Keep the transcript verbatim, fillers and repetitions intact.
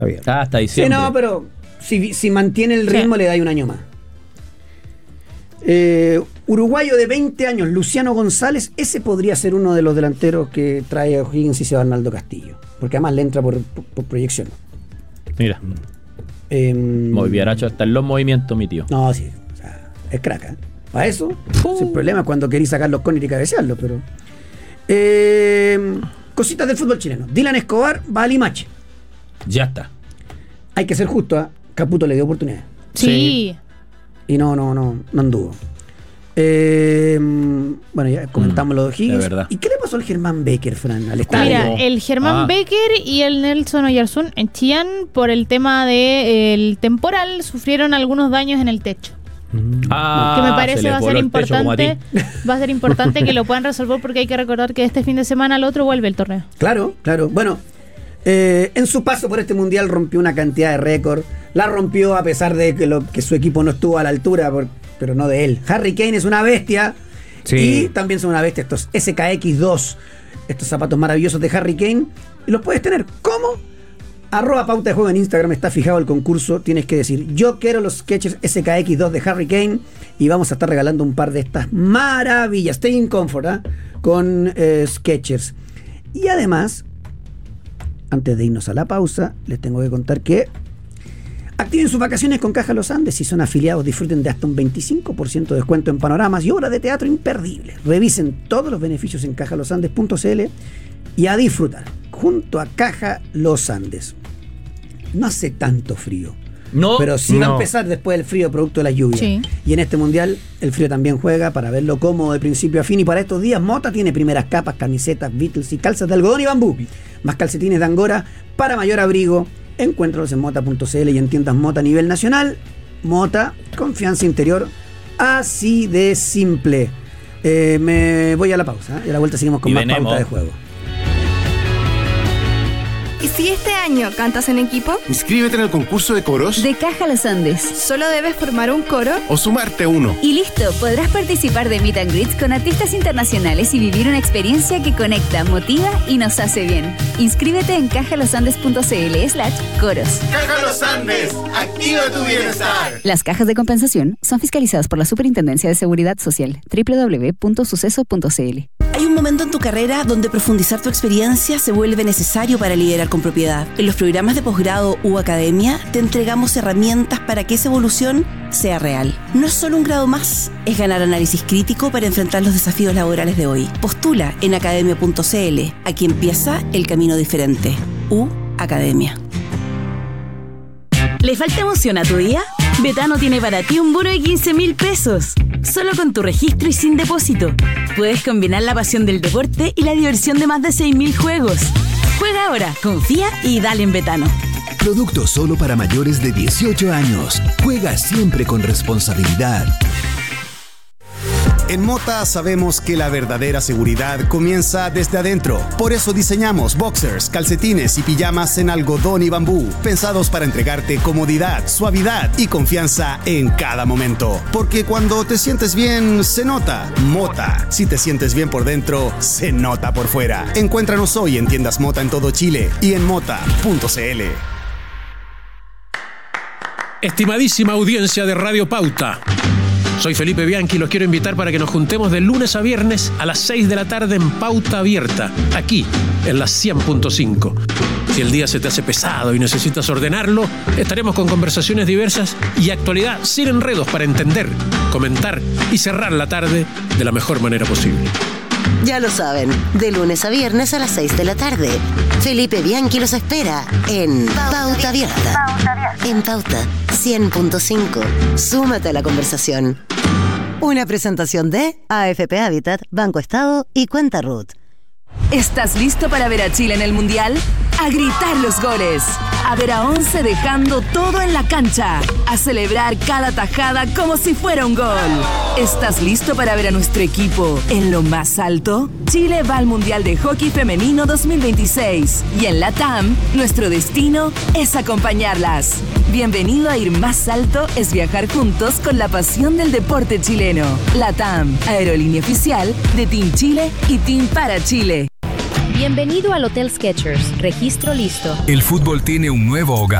Ah, hasta diciembre. Sí, no, pero si, si mantiene el ritmo, sí, le da un año más. Eh, uruguayo de veinte años, Luciano González, ese podría ser uno de los delanteros que trae a O'Higgins y se va Arnaldo Castillo, porque además le entra por, por, por proyección. Mira, eh, muy bien, Aracho, está en los movimientos, mi tío. No, sí, o sea, es crack, ¿eh? Para eso, uh. sin problema cuando queréis sacar los cónicos y cabecearlos, pero eh, cositas del fútbol chileno. Dylan Escobar va a Limache. Ya está. Hay que ser justo, ¿eh? Caputo le dio oportunidad. Sí. sí. Y no, no, no, no anduvo. Eh, bueno, ya comentamos mm, lo de Higgins. ¿Y qué le pasó al Germán Becker, Fran? Al estadio. Mira, el Germán ah. Becker y el Nelson Oyarzún en Chillán, por el tema del temporal, sufrieron algunos daños en el techo. Ah, que me parece va a ser importante va a ser importante que lo puedan resolver, porque hay que recordar que este fin de semana al otro vuelve el torneo. Claro, claro. Bueno, eh, en su paso por este mundial rompió una cantidad de récord. La rompió a pesar de que, lo, que su equipo no estuvo a la altura, por, pero no de él. Harry Kane es una bestia. Sí. Y también son una bestia estos S K X dos, estos zapatos maravillosos de Harry Kane. Y los puedes tener. ¿Cómo? Arroba Pauta de Juego en Instagram, está fijado el concurso. Tienes que decir, yo quiero los Skechers S K X dos de Harry Kane, y vamos a estar regalando un par de estas maravillas. Stay in comfort, ¿eh? Con eh, Skechers. Y además, antes de irnos a la pausa, les tengo que contar que activen sus vacaciones con Caja Los Andes. Si son afiliados, disfruten de hasta un veinticinco por ciento de descuento en panoramas y obras de teatro imperdibles. Revisen todos los beneficios en caja los andes punto c l y a disfrutar junto a Caja Los Andes. No hace tanto frío, no, pero sí no. va a empezar después del frío producto de la lluvia. Sí. Y en este mundial el frío también juega para verlo cómodo de principio a fin. Y para estos días Mota tiene primeras capas, camisetas, Beatles y calzas de algodón y bambú. Más calcetines de Angora para mayor abrigo. Encuéntralos en mota punto c l y en tiendas Mota a nivel nacional. Mota, confianza interior, así de simple. Eh, me voy a la pausa, ¿eh? Y a la vuelta seguimos con y más venemos. Pauta de juego. ¿Y si este año cantas en equipo? Inscríbete en el concurso de coros de Caja Los Andes. Solo debes formar un coro o sumarte uno. Y listo, podrás participar de Meet and Greets con artistas internacionales y vivir una experiencia que conecta, motiva y nos hace bien. Inscríbete en caja los andes punto c l slash coros. Caja Los Andes, activa tu bienestar. Las cajas de compensación son fiscalizadas por la Superintendencia de Seguridad Social. doble u doble u doble u punto suceso punto c l. Hay un momento en tu carrera donde profundizar tu experiencia se vuelve necesario para liderar con propiedad. En los programas de posgrado u academia te entregamos herramientas para que esa evolución sea real. No es solo un grado más, es ganar análisis crítico para enfrentar los desafíos laborales de hoy. Postula en academia punto c l. Aquí empieza el camino diferente. U Academia. ¿Le falta emoción a tu día? Betano tiene para ti un bono de quince mil pesos. Solo con tu registro y sin depósito. Puedes combinar la pasión del deporte y la diversión de más de seis mil juegos. Juega ahora, confía y dale en Betano. Producto solo para mayores de dieciocho años. Juega siempre con responsabilidad. En Mota sabemos que la verdadera seguridad comienza desde adentro. Por eso diseñamos boxers, calcetines y pijamas en algodón y bambú, pensados para entregarte comodidad, suavidad y confianza en cada momento. Porque cuando te sientes bien, se nota. Mota. Si te sientes bien por dentro, se nota por fuera. Encuéntranos hoy en tiendas Mota en todo Chile y en mota punto c l. Estimadísima audiencia de Radio Pauta, soy Felipe Bianchi y los quiero invitar para que nos juntemos de lunes a viernes a las seis de la tarde en Pauta Abierta, aquí en la cien punto cinco. Si el día se te hace pesado y necesitas ordenarlo, estaremos con conversaciones diversas y actualidad sin enredos para entender, comentar y cerrar la tarde de la mejor manera posible. Ya lo saben, de lunes a viernes a las seis de la tarde. Felipe Bianchi los espera en Pauta Abierta. En Pauta cien punto cinco. Súmate a la conversación. Una presentación de A F P Habitat, Banco Estado y Cuenta Ruth. ¿Estás listo para ver a Chile en el Mundial? A gritar los goles, a ver a once dejando todo en la cancha, a celebrar cada tajada como si fuera un gol. ¿Estás listo para ver a nuestro equipo en lo más alto? Chile va al Mundial de Hockey Femenino dos mil veintiséis y en la T A M nuestro destino es acompañarlas. Bienvenido a Ir Más Alto es viajar juntos con la pasión del deporte chileno. La T A M, aerolínea oficial de Team Chile y Team para Chile. Bienvenido al Hotel Skechers. Registro listo. El fútbol tiene un nuevo hogar.